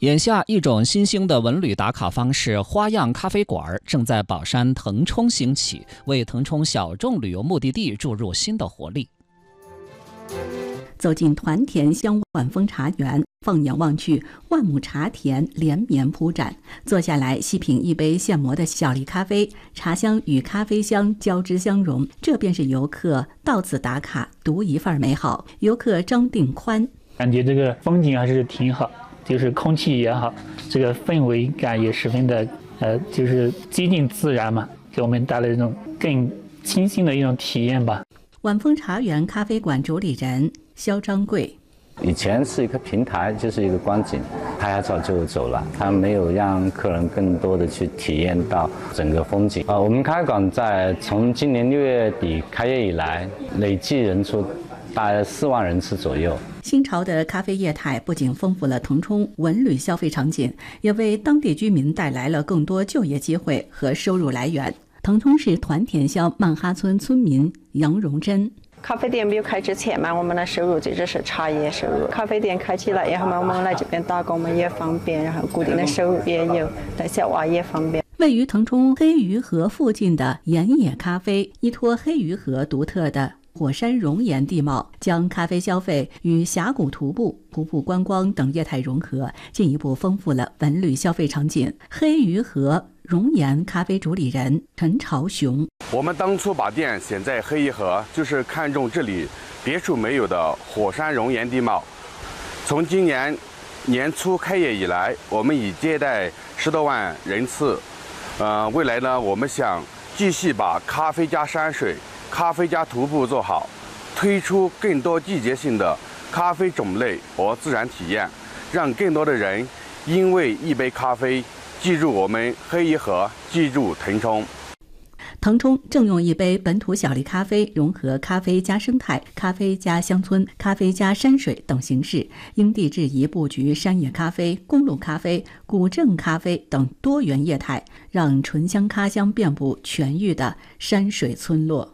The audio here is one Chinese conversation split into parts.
眼下，一种新兴的文旅打卡方式——花样咖啡馆，正在宝山腾冲兴起，为腾冲小众旅游目的地注入新的活力。 走进团田乡晚风茶园，放眼望去，万亩茶田连绵铺展。坐下来细品一杯现磨的小粒咖啡，茶香与咖啡香交织相融，这便是游客到此打卡独一份美好。游客张定宽感觉这个风景还是挺好，就是空气也好，这个氛围感也十分的就是接近自然嘛，给我们带来一种更清新的一种体验吧。 晚风茶园咖啡馆主理人肖张贵， 以前是一个平台，就是一个观景，拍下照就走了，他没有让客人更多的去体验到整个风景。我们咖啡馆从今年6月底开业以来，累计人数大概4万人次左右。 新潮的咖啡业态不仅丰富了腾冲文旅消费场景，也为当地居民带来了更多就业机会和收入来源。腾冲市团田乡曼哈村村民杨荣珍， 咖啡店没有开之前嘛，我们的收入这就是茶叶收入。咖啡店开起来以后嘛，我们来这边打工嘛也方便，然后固定的收入也有，带小娃也方便。 位于腾冲黑鱼河附近的岩野咖啡，依托黑鱼河独特的火山熔岩地貌，将咖啡消费与峡谷徒步观光等业态融合，进一步丰富了文旅消费场景。黑鱼河熔岩咖啡主理人陈朝雄， 我们当初把店选在黑鱼河，就是看中这里别处没有的火山熔岩地貌。从今年年初开业以来，我们已接待10多万人次。未来呢，我们想继续把咖啡加山水、咖啡加徒步做好，推出更多季节性的咖啡种类和自然体验，让更多的人因为一杯咖啡记住我们黑鱼河，记住腾冲。 腾冲正用一杯本土小粒咖啡融合咖啡加生态、咖啡加乡村、咖啡加山水等形式，因地制宜布局山野咖啡、公路咖啡、古镇咖啡等多元业态，让醇香咖香遍布全域的山水村落。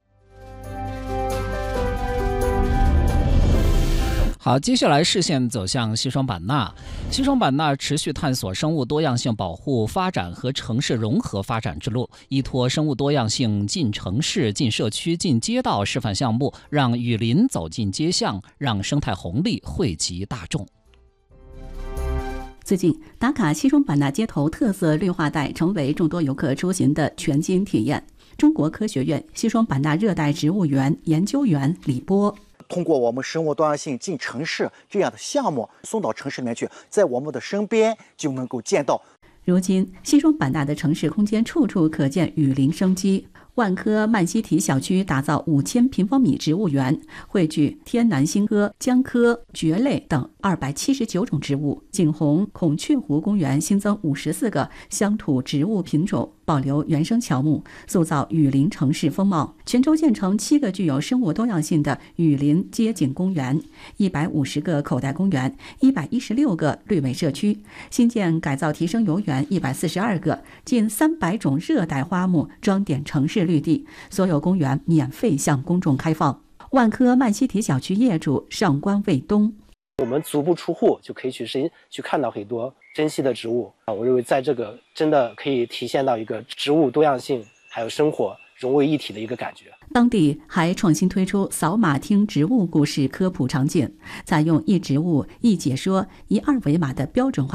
好，接下来视线走向西双版纳。西双版纳持续探索生物多样性保护、发展和城市融合发展之路，依托生物多样性进城市、进社区、进街道示范项目，让雨林走进街巷，让生态红利惠及大众。 最近，打卡西双版纳街头特色绿化带成为众多游客出行的全新体验。中国科学院西双版纳热带植物园研究员李波， 通过我们生物多样性进城市这样的项目送到城市里面去，在我们的身边就能够见到。 如今，西双版纳的城市空间处处可见雨林生机。万科曼西提小区打造5000平方米植物园，汇聚天南星科、姜科、蕨类等279种植物。景洪孔雀湖公园新增54个乡土植物品种，保留原生乔木，塑造雨林城市风貌。全州建成7个具有生物多样性的雨林街景公园，150个口袋公园，116个绿美社区，新建改造提升游园142个，近300种热带花木装点城市绿地，所有公园免费向公众开放。万科曼西提小区业主上官卫东， 我们足不出户就可以去看到很多珍稀的植物我认为在这个真的可以体现到一个植物多样性还有生活融为一体的一个感觉。 当地还创新推出扫码听植物故事科普场景，采用一植物一解说一二维码的标准化